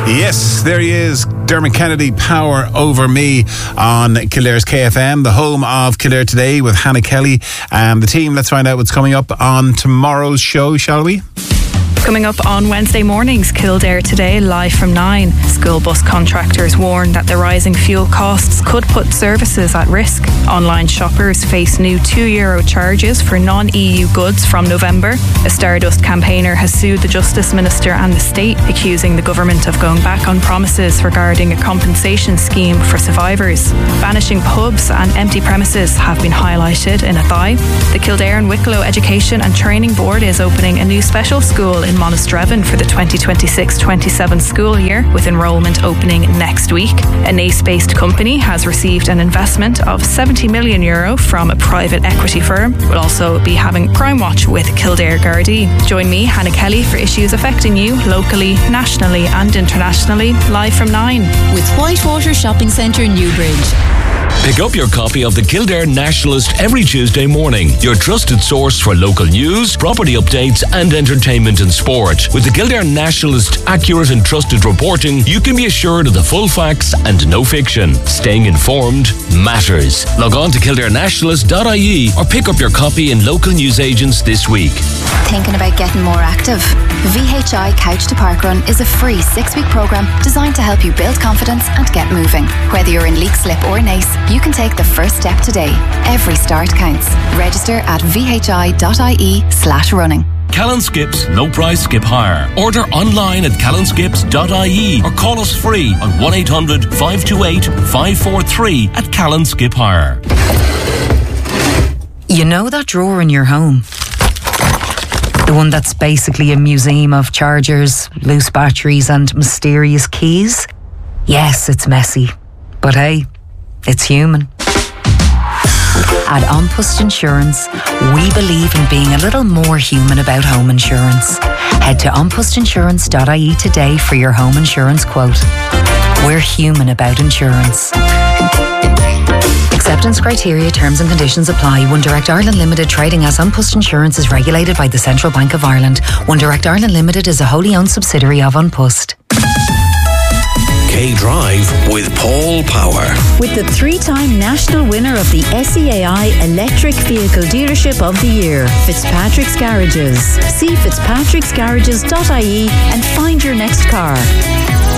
Yes, there he is, Dermot Kennedy, Power Over Me on Kildare's KFM, the home of Kildare Today with Hannah Kelly and the team. Let's find out what's coming up on tomorrow's show, shall we? Coming up on Wednesday mornings, Kildare Today, live from 9. School bus contractors warn that the rising fuel costs could put services at risk. Online shoppers face new €2 charges for non-EU goods from November. A Stardust campaigner has sued the Justice Minister and the state, accusing the government of going back on promises regarding a compensation scheme for survivors. Vanishing pubs and empty premises have been highlighted in Athy. The Kildare and Wicklow Education and Training Board is opening a new special school in Monasterevin for the 2026-27 school year, with enrolment opening next week. A Naas-based company has received an investment of €70 million from a private equity firm. We'll also be having Crime Watch with Kildare Gardaí. Join me, Hannah Kelly, for issues affecting you locally, nationally and internationally, live from 9. With Whitewater Shopping Centre, Newbridge. Pick up your copy of the Kildare Nationalist every Tuesday morning, your trusted source for local news, property updates and entertainment and sport. With the Kildare Nationalist accurate and trusted reporting, you can be assured of the full facts and no fiction. Staying informed matters. Log on to kildarenationalist.ie or pick up your copy in local newsagents this week. Thinking about getting more active? VHI Couch to Park Run is a free 6-week programme designed to help you build confidence and get moving. Whether you're in Leixlip or Naas, you can take the first step today. Every start counts. Register at vhi.ie/running. Callan Skips No Price Skip Hire. Order online at callanskips.ie or call us free on 1800 528 543 at Callan Skip Hire. You know that drawer in your home? The one that's basically a museum of chargers, loose batteries and mysterious keys? Yes, it's messy. But hey, it's human. At An Post Insurance, we believe in being a little more human about home insurance. Head to anpostinsurance.ie today for your home insurance quote. We're human about insurance. Acceptance criteria, terms and conditions apply. One Direct Ireland Limited, trading as An Post Insurance, is regulated by the Central Bank of Ireland. One Direct Ireland Limited is a wholly owned subsidiary of An Post. K-Drive with Paul Power. With the 3-time national winner of the SEAI Electric Vehicle Dealership of the Year, Fitzpatrick's Garages. See fitzpatricksgarages.ie and find your next car.